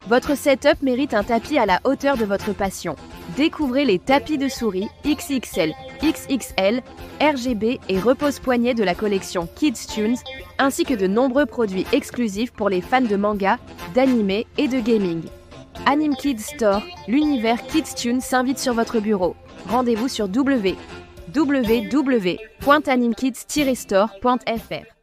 Votre setup mérite un tapis à la hauteur de votre passion. Découvrez les tapis de souris XXL, XXL, RGB et repose-poignet de la collection Kids Tunes, ainsi que de nombreux produits exclusifs pour les fans de manga, d'anime et de gaming. Anime Kids Store, l'univers Kids Tunes s'invite sur votre bureau. Rendez-vous sur www.animekids-store.fr.